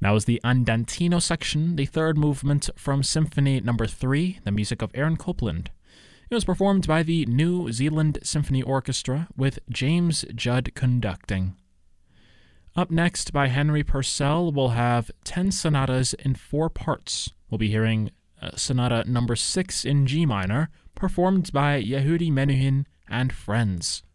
That was the Andantino section, the third movement from Symphony No. 3, the music of Aaron Copland. It was performed by the New Zealand Symphony Orchestra with James Judd conducting. Up next, by Henry Purcell, we'll have 10 sonatas in 4 parts. We'll be hearing Sonata No. 6 in G minor, performed by Yehudi Menuhin and friends.